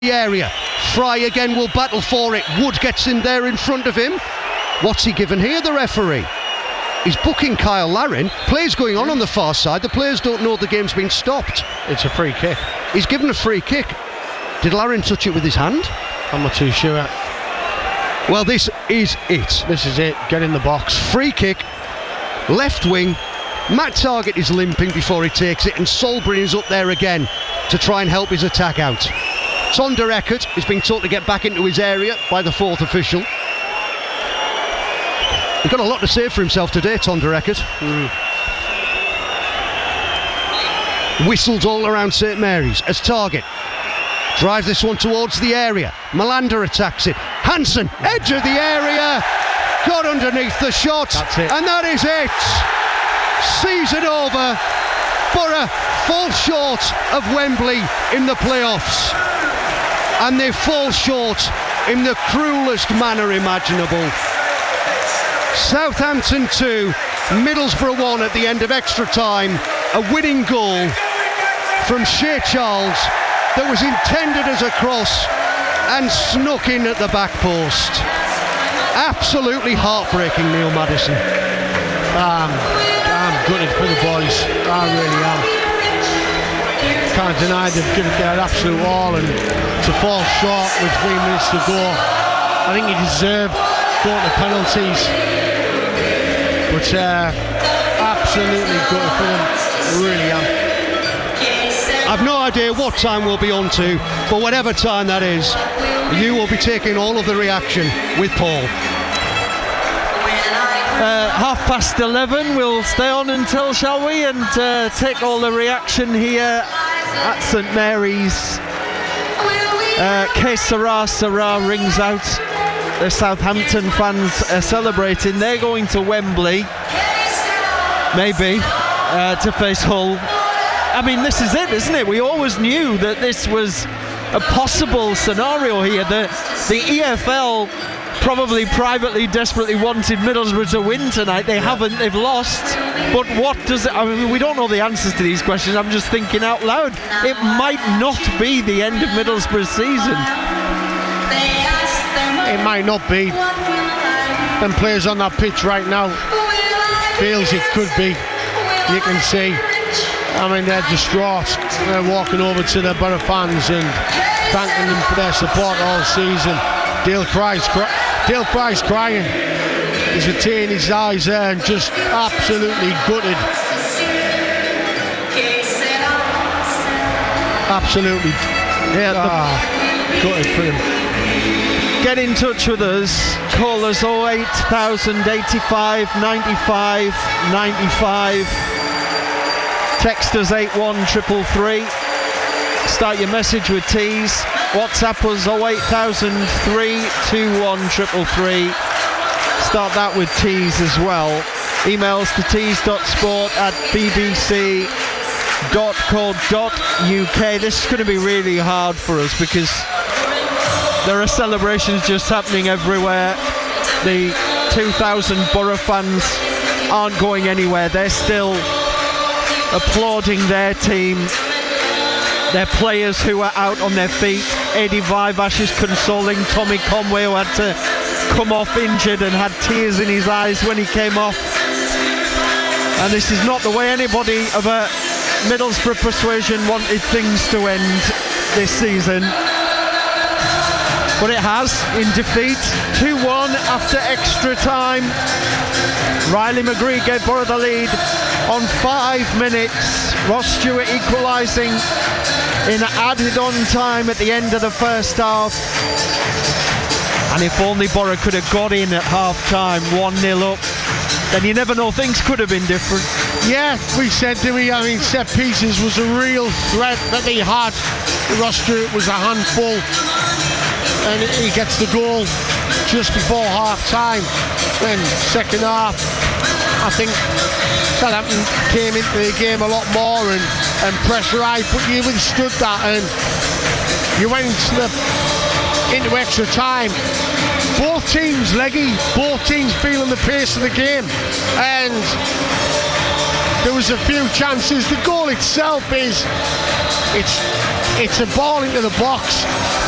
the area. Fry again will battle for it. Wood gets in there in front of him. What's he given here, the referee? He's booking Kyle Larin. Play's going on the far side. The players don't know the game's been stopped. It's a free kick. He's given a free kick. Did Larin touch it with his hand? I'm not too sure. Well, this is it. This is it. Get in the box. Free kick. Left wing. Matt Targett is limping before he takes it, and Solbrin is up there again to try and help his attack out. Tonder Eckert is being told to get back into his area by the fourth official. He's got a lot to say for himself today, Tonder Eckert. Whistles all around St Mary's as Targett drives this one towards the area. Malander attacks it. Hansen, edge of the area, got underneath the shot. That's it. And that is it. Season over. Borough fall short of Wembley in the playoffs, and they fall short in the cruelest manner imaginable. Southampton 2, Middlesbrough 1 at the end of extra time. A winning goal from Shea Charles that was intended as a cross and snuck in at the back post. Absolutely heartbreaking, Neil Maddison. I'm gutted for the boys. I really am. Can't deny they've given their absolute all, and to fall short with 3 minutes to go, I think he deserved going to penalties. But absolutely gutted for them. I really am. I've no idea what time we'll be on to, but whatever time that is, you will be taking all of the reaction with Paul. 11:30, we'll stay on until, shall we, and take all the reaction here at St Mary's. Que Sera rings out. The Southampton fans are celebrating. They're going to Wembley, maybe, to face Hull. I mean, this is it, isn't it? We always knew that this was a possible scenario here. The EFL probably privately, desperately wanted Middlesbrough to win tonight. They haven't, they've lost. But what does it, I mean, we don't know the answers to these questions. I'm just thinking out loud. It might not be the end of Middlesbrough's season. It might not be. Them players on that pitch right now feels it could be. You can see. I mean, they're distraught. They're walking over to the Borough fans and thanking them for their support all season. Dale Fry's crying. There's a tear in his eyes there, and just absolutely gutted. Absolutely. Gutted for him. Get in touch with us. Call us 08000 85 95 95. Text us 81333. Start your message with Tees. WhatsApp us 08000 321 333. Start that with Tees as well. Emails to tees.sport@bbc.co.uk. This is going to be really hard for us because there are celebrations just happening everywhere. The 2,000 Borough fans aren't going anywhere. They're still applauding their team, their players who are out on their feet. Eddie Vivash is consoling Tommy Conway, who had to come off injured and had tears in his eyes when he came off. And this is not the way anybody of a Middlesbrough persuasion wanted things to end this season. But it has, in defeat, 2-1 after extra time. Riley McGree gave Borough the lead on 5 minutes. Ross Stewart equalising in added on time at the end of the first half. And if only Borough could have got in at half time, 1-0 up, then you never know, things could have been different. Yeah, we said, did we? I mean, set pieces was a real threat that they had. Ross Stewart was a handful, and he gets the goal just before half time. Then second half, I think Southampton came into the game a lot more and pressurised, but you withstood that, and you went into extra time. Both teams leggy, both teams feeling the pace of the game, and there was a few chances. The goal itself it's a ball into the box.